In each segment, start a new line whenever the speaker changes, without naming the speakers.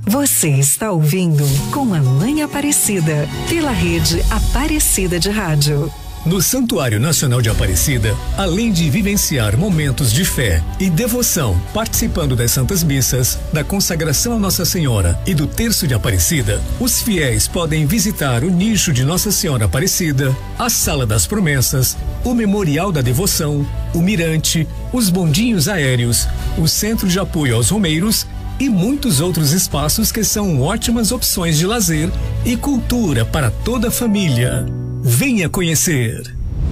Você está ouvindo Com a Mãe Aparecida, pela rede Aparecida de Rádio.
No Santuário Nacional de Aparecida, além de vivenciar momentos de fé e devoção, participando das Santas Missas, da consagração a Nossa Senhora e do Terço de Aparecida, os fiéis podem visitar o nicho de Nossa Senhora Aparecida, a Sala das Promessas, o Memorial da Devoção, o Mirante, os bondinhos aéreos, o Centro de Apoio aos Romeiros e muitos outros espaços que são ótimas opções de lazer e cultura para toda a família. Venha conhecer.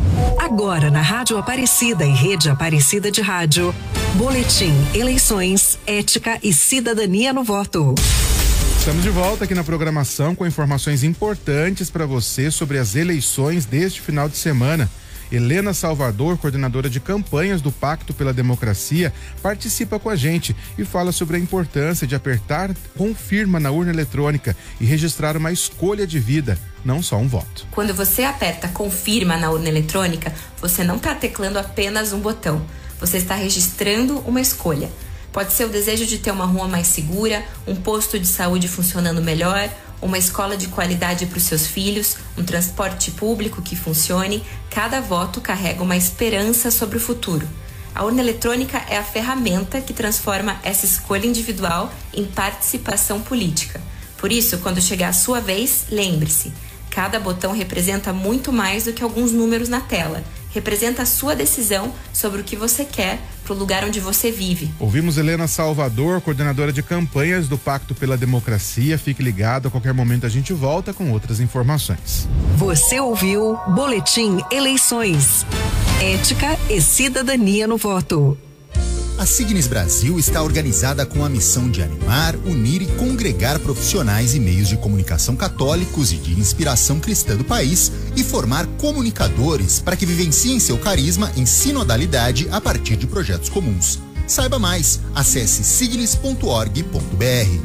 Agora na Rádio Aparecida e Rede Aparecida de Rádio, Boletim Eleições, Ética e Cidadania no Voto.
Estamos de volta aqui na programação com informações importantes para você sobre as eleições deste final de semana. Helena Salvador, coordenadora de campanhas do Pacto pela Democracia, participa com a gente e fala sobre a importância de apertar confirma na urna eletrônica e registrar uma escolha de vida, não só um voto.
Quando você aperta confirma na urna eletrônica, você não está teclando apenas um botão, você está registrando uma escolha. Pode ser o desejo de ter uma rua mais segura, um posto de saúde funcionando melhor, uma escola de qualidade para os seus filhos, um transporte público que funcione. Cada voto carrega uma esperança sobre o futuro. A urna eletrônica é a ferramenta que transforma essa escolha individual em participação política. Por isso, quando chegar a sua vez, lembre-se, cada botão representa muito mais do que alguns números na tela. Representa a sua decisão sobre o que você quer para o lugar onde você vive.
Ouvimos Helena Salvador, coordenadora de campanhas do Pacto pela Democracia. Fique ligado, a qualquer momento a gente volta com outras informações.
Você ouviu Boletim Eleições, Ética e Cidadania no Voto.
A Signes Brasil está organizada com a missão de animar, unir e congregar profissionais e meios de comunicação católicos e de inspiração cristã do país e formar comunicadores para que vivenciem seu carisma em sinodalidade a partir de projetos comuns. Saiba mais, acesse signes.org.br.